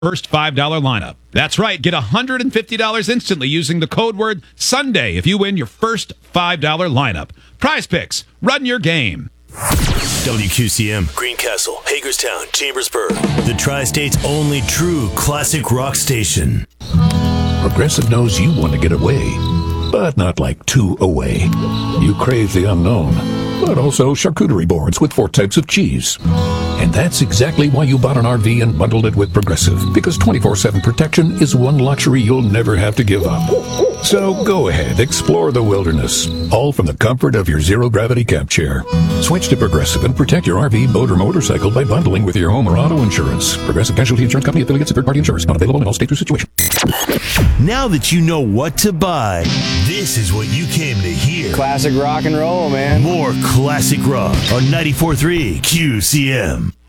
first $5 lineup. That's right. Get $150 instantly using the code word Sunday if you win your first $5 lineup. Prize Picks. Run your game. WQCM, Greencastle, Hagerstown, Chambersburg. The Tri-State's only true classic rock station. Progressive knows you want to get away, but not like too away. You crave the unknown, but also charcuterie boards with 4 types of cheese. And that's exactly why you bought an RV and bundled it with Progressive, because 24/7 protection is one luxury you'll never have to give up. So go ahead, explore the wilderness, all from the comfort of your zero-gravity camp chair. Switch to Progressive and protect your RV, boat, or motorcycle by bundling with your home or auto insurance. Progressive Casualty Insurance Company, affiliates, and third-party insurers. Not available in all states or situations. Now that you know what to buy, this is what you came to hear. Classic rock and roll, man. More classic rock on 94.3 QCM.